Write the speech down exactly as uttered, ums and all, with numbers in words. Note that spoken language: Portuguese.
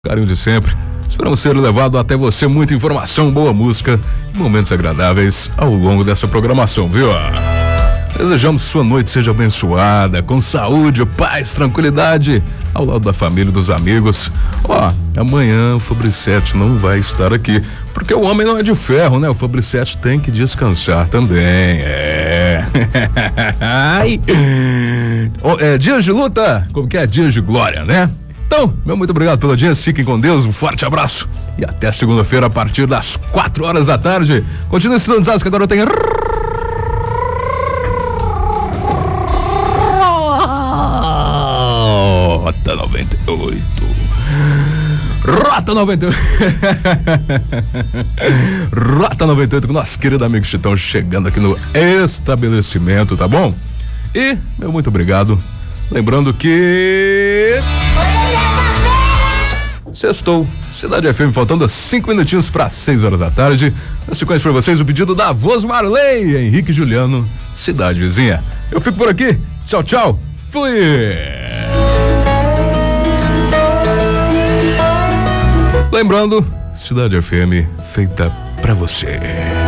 Carinho de sempre. Esperamos ser levado até você muita informação, boa música e momentos agradáveis ao longo dessa programação, viu? Desejamos que sua noite seja abençoada, com saúde, paz, tranquilidade, ao lado da família e dos amigos. Ó, amanhã o Fabricete não vai estar aqui, porque o homem não é de ferro, né? O Fabricete tem que descansar também, é. Ai. É dias de luta, como que é? Dias de glória, né? Então, meu muito obrigado pela audiência, fiquem com Deus, um forte abraço e até segunda-feira a partir das quatro horas da tarde. Continue sintonizados que agora eu tenho Rota noventa e oito. Rota noventa e oito. Rota noventa e oito com nosso querido amigo Chitão chegando aqui no estabelecimento, tá bom? E, meu muito obrigado. Lembrando que sextou, Cidade F M, faltando cinco minutinhos para seis horas da tarde. Na sequência para vocês o pedido da voz Marley, Henrique Juliano, Cidade Vizinha. Eu fico por aqui, tchau, tchau, fui! Lembrando, Cidade F M feita pra você.